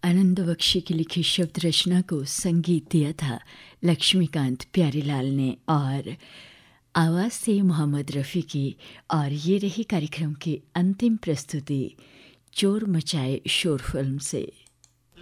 आनंद बख्शी की लिखी शब्द रचना को संगीत दिया था लक्ष्मीकांत प्यारीलाल ने और आवाज़ थी मोहम्मद रफ़ी की। और ये रही कार्यक्रम की अंतिम प्रस्तुति चोर मचाए शोर फिल्म से।